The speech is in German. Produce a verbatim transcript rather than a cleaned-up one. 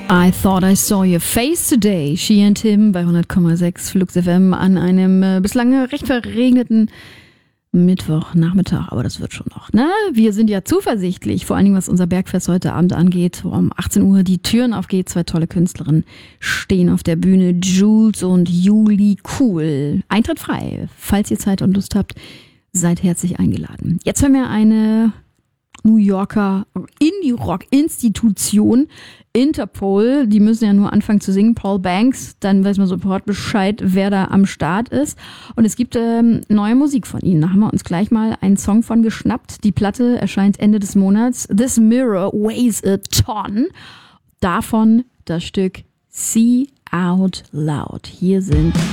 I thought I saw your face today. She and Him bei hundert Komma sechs Flux F M an einem äh, bislang recht verregneten Mittwochnachmittag. Aber das wird schon noch, ne? Wir sind ja zuversichtlich, vor allen Dingen was unser Bergfest heute Abend angeht, wo um achtzehn Uhr die Türen aufgeht. Zwei tolle Künstlerinnen stehen auf der Bühne, Jules und Juli Cool. Eintritt frei. Falls ihr Zeit und Lust habt, seid herzlich eingeladen. Jetzt haben wir eine New Yorker Indie-Rock-Institution, Interpol, die müssen ja nur anfangen zu singen, Paul Banks, dann weiß man sofort Bescheid, wer da am Start ist. Und es gibt ähm, neue Musik von ihnen. Da haben wir uns gleich mal einen Song von geschnappt. Die Platte erscheint Ende des Monats. This Mirror Weighs a Ton. Davon das Stück See Out Loud. Hier sind